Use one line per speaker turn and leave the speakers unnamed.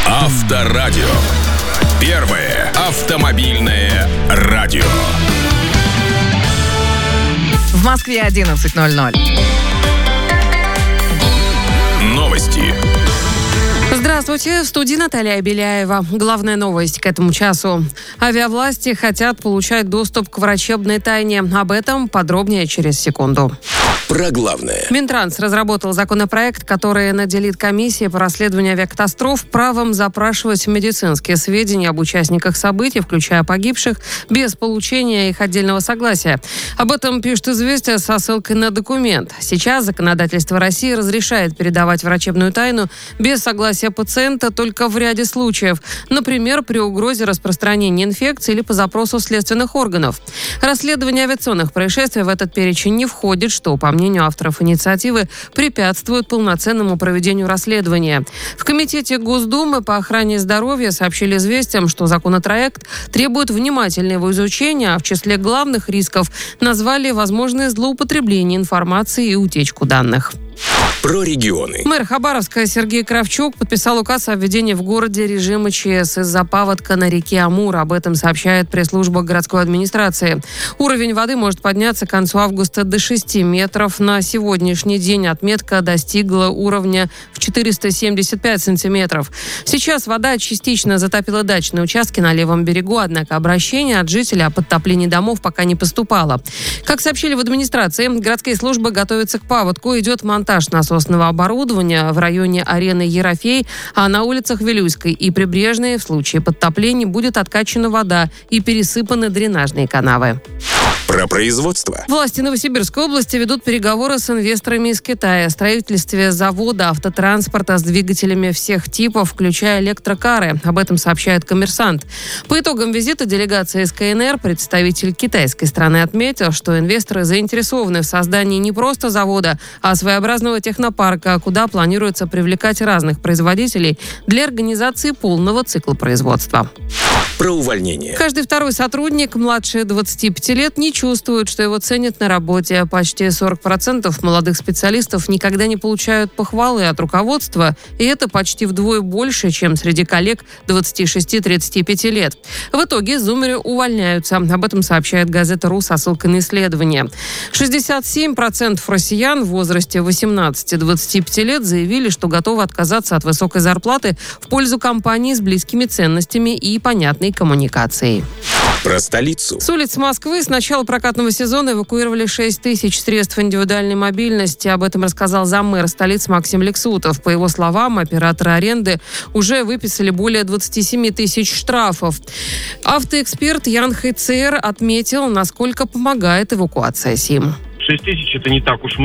Авторадио. Первое автомобильное радио.
В Москве 11:00.
Новости.
Здравствуйте, в студии Наталья Беляева. Главная новость к этому часу. Авиавласти хотят получать доступ к врачебной тайне. Об этом подробнее через секунду.
Про главное.
Минтранс разработал законопроект, который наделит комиссии по расследованию авиакатастроф правом запрашивать медицинские сведения об участниках событий, включая погибших, без получения их отдельного согласия. Об этом пишет «Известия» со ссылкой на документ. Сейчас законодательство России разрешает передавать врачебную тайну без согласия пациента только в ряде случаев. Например, при угрозе распространения инфекции или по запросу следственных органов. Расследование авиационных происшествий в этот перечень не входит, что, по мнению авторов инициативы, препятствует полноценному проведению расследования. В Комитете Госдумы по охране здоровья сообщили «Известиям», что законопроект требует внимательного изучения, а в числе главных рисков назвали возможные злоупотребления информацией и утечку данных.
Про регионы.
Мэр Хабаровска Сергей Кравчук подписал указ о введении в городе режима ЧС из-за паводка на реке Амур. Об этом сообщает пресс-служба городской администрации. Уровень воды может подняться к концу августа до 6 метров. На сегодняшний день отметка достигла уровня в 475 сантиметров. Сейчас вода частично затопила дачные участки на левом берегу, однако обращение от жителей о подтоплении домов пока не поступало. Как сообщили в администрации, городские службы готовятся к паводку. Идет монтаж насосного оборудования в районе арены Ерофей, а на улицах Вилюйской и Прибрежной в случае подтопления будет откачана вода и пересыпаны дренажные канавы.
Про производство.
Власти Новосибирской области ведут переговоры с инвесторами из Китая о строительстве завода автотранспорта с двигателями всех типов, включая электрокары. Об этом сообщает «Коммерсант». По итогам визита делегации из КНР представитель китайской страны отметил, что инвесторы заинтересованы в создании не просто завода, а своеобразного технопарка, куда планируется привлекать разных производителей для организации полного цикла производства.
Про увольнение.
Каждый второй сотрудник младше 25 лет не чувствует, что его ценят на работе. Почти 40% молодых специалистов никогда не получают похвалы от руководства, и это почти вдвое больше, чем среди коллег 26-35 лет. В итоге зумеры увольняются. Об этом сообщает газета «РУ» со ссылкой на исследование. 67% россиян в возрасте 18-25 лет заявили, что готовы отказаться от высокой зарплаты в пользу компании с близкими ценностями и понятной коммуникацией.
Про столицу.
С улиц Москвы с начала прокатного сезона эвакуировали 6 тысяч средств индивидуальной мобильности. Об этом рассказал заммэра столицы Максим Лексутов. По его словам, операторы аренды уже выписали более 27 тысяч штрафов. Автоэксперт Ян Хайцер отметил, насколько помогает эвакуация СИМ.
6 тысяч – это не так уж